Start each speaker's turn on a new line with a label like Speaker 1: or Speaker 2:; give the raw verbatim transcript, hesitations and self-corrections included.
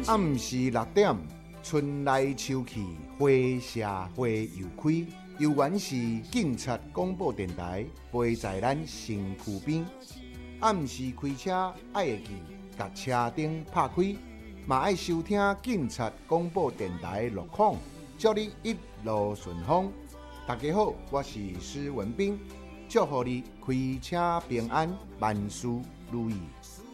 Speaker 1: 暗时六点，春来秋去，花谢花又开。由原是警察广播电台，陪在咱身躯边。暗时开车爱会记，甲车灯拍开，嘛爱收听警察广播电台路况，祝你一路顺风。大家好，我是施文斌，祝福你开车平安，万事如意。